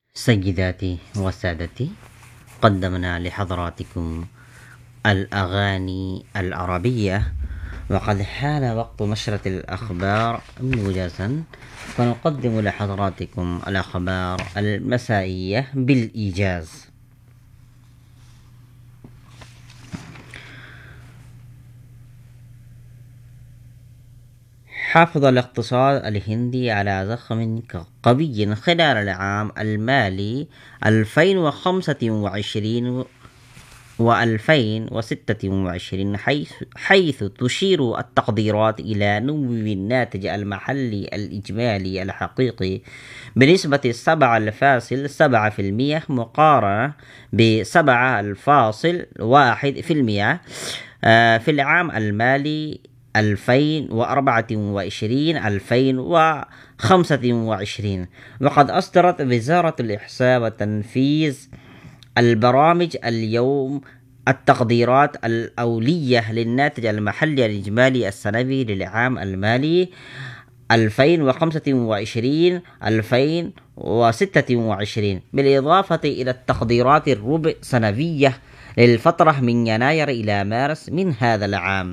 سيداتي وسادتي، قدمنا لحضراتكم الأغاني العربية، وقد حان وقت نشرة الأخبار موجزا، فنقدم لحضراتكم الأخبار المسائية بالإيجاز. حافظ الاقتصاد الهندي على زخم قوي خلال العام المالي 2025 و2026، حيث تشير التقديرات إلى نمو الناتج المحلي الإجمالي الحقيقي بنسبة 7.7% مقارنة ب7.1% في العام المالي 2024-2025. وقد أصدرت وزارة الإحصاء والتنفيذ البرامج اليوم التقديرات الأولية للناتج المحلي الإجمالي السنوي للعام المالي 2025-2026، بالإضافة إلى التقديرات الربع سنوية للفترة من يناير إلى مارس من هذا العام.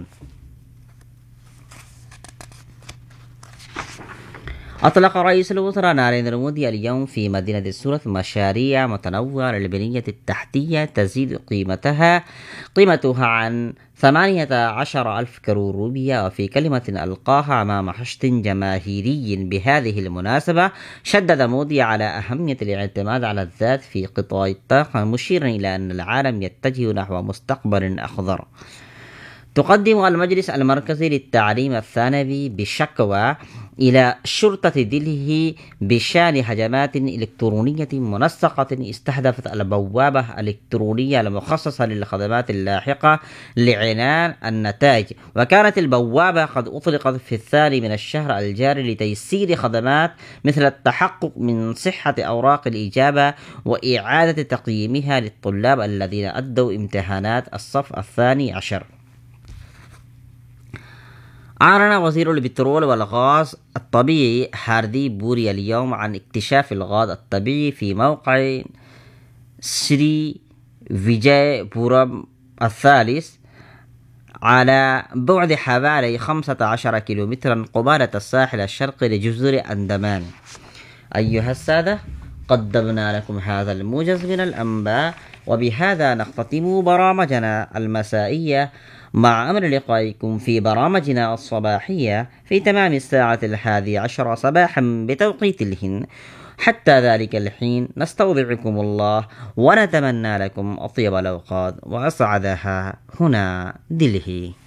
أطلق رئيس الوزراء ناريندرا مودي اليوم في مدينة سورة مشاريع متنوعة للبنية التحتية تزيد قيمتها عن 18,000 كرور روبية. وفي كلمة ألقاها أمام حشد جماهيري بهذه المناسبة، شدد مودي على أهمية الاعتماد على الذات في قطاع الطاقة، مشيرا إلى أن العالم يتجه نحو مستقبل أخضر. تقدم المجلس المركزي للتعليم الثانوي بشكوى إلى شرطة دلهي بشأن هجمات إلكترونية منسقة استهدفت البوابة الإلكترونية المخصصة للخدمات اللاحقة لإعلان النتائج. وكانت البوابة قد أطلقت في الثاني من الشهر الجاري لتيسير خدمات مثل التحقق من صحة أوراق الإجابة وإعادة تقييمها للطلاب الذين أدوا امتحانات الصف الثاني عشر. أعلن وزير البترول والغاز الطبيعي هاردي بوري اليوم عن اكتشاف الغاز الطبيعي في موقع سري فيجاي بورم الثالث على بعد حوالي 15 كيلومترا قبالة الساحل الشرقي لجزر أندمان. أيها السادة، قدمنا لكم هذا الموجز من الأنباء، وبهذا نختتم برامجنا المسائية، مع أمر لقائكم في برامجنا الصباحية في تمام الساعة 11 صباحا بتوقيت الهند. حتى ذلك الحين نستودعكم الله، ونتمنى لكم أطيب الأوقات وأسعدها. هنا دلهي.